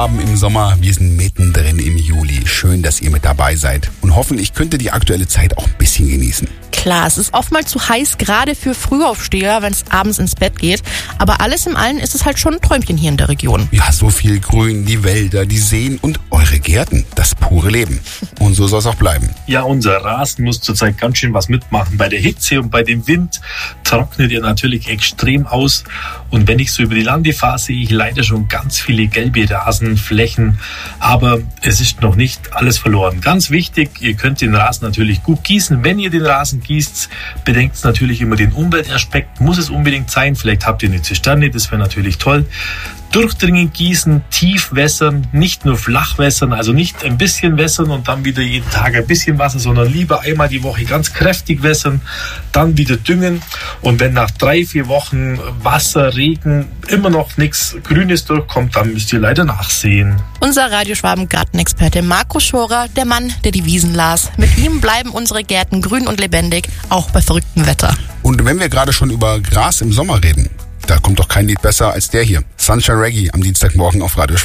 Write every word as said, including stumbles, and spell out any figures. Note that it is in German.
Schwaben im Sommer. Wir sind mittendrin im Juli. Schön, dass ihr mit dabei seid. Und hoffentlich könnt ihr die aktuelle Zeit auch ein bisschen genießen. Klar, es ist oftmals zu heiß, gerade für Frühaufsteher, wenn es abends ins Bett geht. Aber alles in allem ist es halt schon ein Träumchen hier in der Region. Ja, so viel Grün, die Wälder, die Seen und eure Gärten. Das pure Leben. Und so soll es auch bleiben. Ja, unser Rasen muss zurzeit ganz schön was mitmachen. Bei der Hitze und bei dem Wind trocknet er natürlich extrem aus. Und wenn ich so über die Lande fahre, sehe ich leider schon ganz viele gelbe Rasenflächen. Aber es ist noch nicht alles verloren. Ganz wichtig, ihr könnt den Rasen natürlich gut gießen. Wenn ihr den Rasen gießt, bedenkt natürlich immer den Umweltaspekt. Muss es unbedingt sein. Vielleicht habt ihr eine Zisterne, das wäre natürlich toll. Durchdringend gießen, tief wässern, nicht nur flach wässern, also nicht ein bisschen wässern und dann wieder jeden Tag ein bisschen Wasser, sondern lieber einmal die Woche ganz kräftig wässern, dann wieder düngen. Und wenn nach drei, vier Wochen Wasser, Regen immer noch nichts Grünes durchkommt, dann müsst ihr leider nachsehen. Unser Radioschwaben-Gartenexperte Marco Schorer, der Mann, der die Wiesen las. Mit ihm bleiben unsere Gärten grün und lebendig, auch bei verrücktem Wetter. Und wenn wir gerade schon über Gras im Sommer reden, da kommt doch kein Lied besser als der hier. Sunshine Reggae am Dienstagmorgen auf Radio Schwaben.